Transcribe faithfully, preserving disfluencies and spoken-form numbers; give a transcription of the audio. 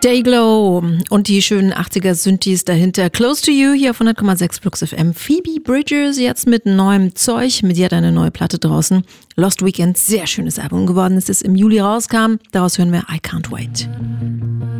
Dayglow und die schönen achtziger Synthes dahinter. Close to You hier auf hundert Komma sechs Flux F M. Phoebe Bridgers jetzt mit neuem Zeug. Mit ihr hat eine neue Platte draußen. Lost Weekend, sehr schönes Album geworden, ist es im Juli rauskam. Daraus hören wir I Can't Wait.